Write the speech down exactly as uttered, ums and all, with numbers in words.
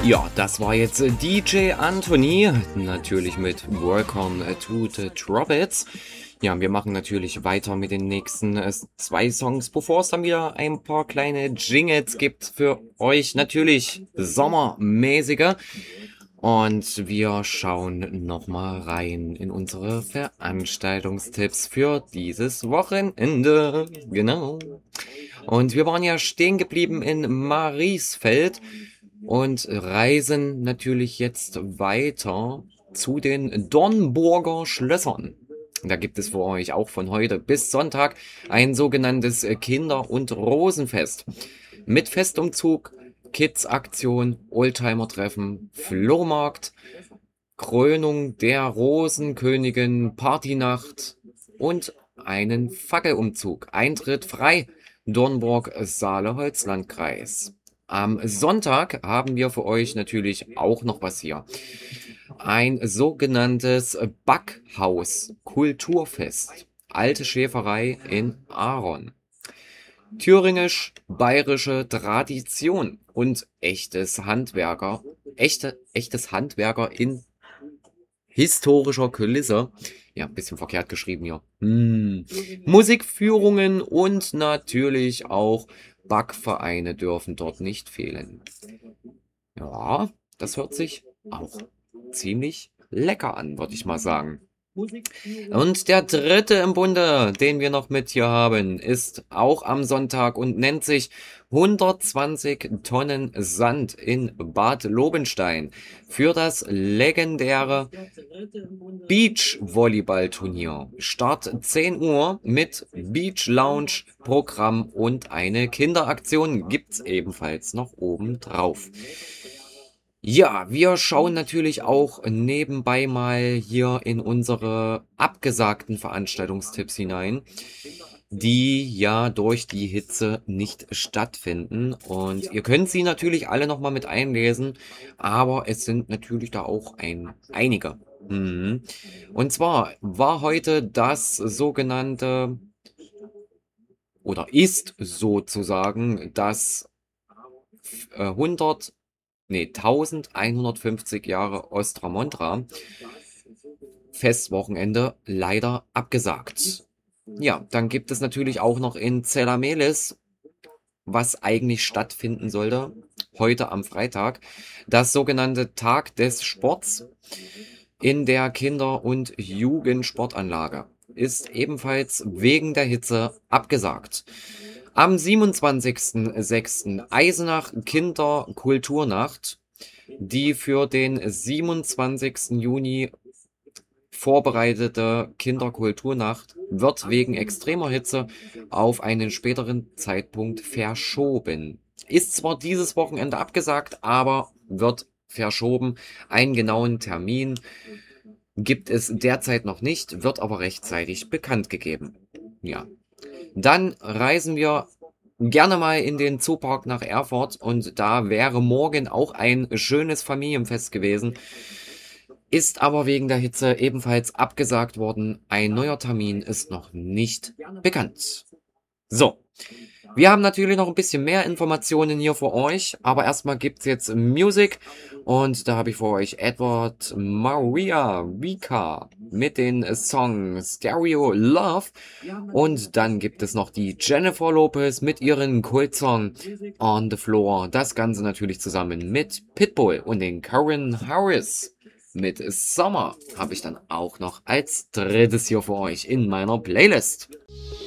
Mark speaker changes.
Speaker 1: Ja, das war jetzt äh, D J Anthony, natürlich mit Welcome to the Tropics. Ja, wir machen natürlich weiter mit den nächsten äh, zwei Songs, bevor es dann wieder ein paar kleine Jingles gibt für euch. Natürlich sommermäßige. Und wir schauen nochmal rein in unsere Veranstaltungstipps für dieses Wochenende. Genau. Und wir waren ja stehen geblieben in Mariesfeld und reisen natürlich jetzt weiter zu den Dornburger Schlössern. Da gibt es für euch auch von heute bis Sonntag ein sogenanntes Kinder- und Rosenfest. Mit Festumzug, Kids-Aktion, Oldtimer-Treffen, Flohmarkt, Krönung der Rosenkönigin, Partynacht und einen Fackelumzug. Eintritt frei, Dornburg, Saale-Holzlandkreis. Am Sonntag haben wir für euch natürlich auch noch was hier. Ein sogenanntes Backhaus-Kulturfest. Alte Schäferei in Aaron. Thüringisch-bayerische Tradition und echtes Handwerker, echte, echtes Handwerker in historischer Kulisse. Ja, ein bisschen verkehrt geschrieben hier. Hm. Musikführungen und natürlich auch Backvereine dürfen dort nicht fehlen. Ja, das hört sich auch ziemlich lecker an, würde ich mal sagen. Und der dritte im Bunde, den wir noch mit hier haben, ist auch am Sonntag und nennt sich hundertzwanzig Tonnen Sand in Bad Lobenstein für das legendäre Beach-Volleyball-Turnier. Start zehn Uhr mit Beach Lounge Programm und eine Kinderaktion gibt's ebenfalls noch oben drauf. Ja, wir schauen natürlich auch nebenbei mal hier in unsere abgesagten Veranstaltungstipps hinein, die ja durch die Hitze nicht stattfinden. Und ihr könnt sie natürlich alle nochmal mit einlesen, aber es sind natürlich da auch ein, einige. Mhm. Und zwar war heute das sogenannte, oder ist sozusagen das äh, hundert Nee, eintausendeinhundertfünfzig Jahre Ostramontra Festwochenende leider abgesagt. Ja, dann gibt es natürlich auch noch in Zellamelis, was eigentlich stattfinden sollte, heute am Freitag, das sogenannte Tag des Sports in der Kinder- und Jugendsportanlage. Ist ebenfalls wegen der Hitze abgesagt. Am siebenundzwanzigsten sechsten Eisenach Kinderkulturnacht, die für den siebenundzwanzigsten Juni vorbereitete Kinderkulturnacht wird wegen extremer Hitze auf einen späteren Zeitpunkt verschoben. Ist zwar dieses Wochenende abgesagt, aber wird verschoben. Einen genauen Termin gibt es derzeit noch nicht, wird aber rechtzeitig bekannt gegeben. Ja. Dann reisen wir gerne mal in den Zoopark nach Erfurt und da wäre morgen auch ein schönes Familienfest gewesen. Ist aber wegen der Hitze ebenfalls abgesagt worden. Ein neuer Termin ist noch nicht bekannt. So. Wir haben natürlich noch ein bisschen mehr Informationen hier für euch, aber erstmal gibt's jetzt Musik und da habe ich für euch Edward Maria Vika mit den Song Stereo Love und dann gibt es noch die Jennifer Lopez mit ihren Kultsong On the Floor. Das Ganze natürlich zusammen mit Pitbull und den Karen Harris mit Summer habe ich dann auch noch als drittes hier für euch in meiner Playlist.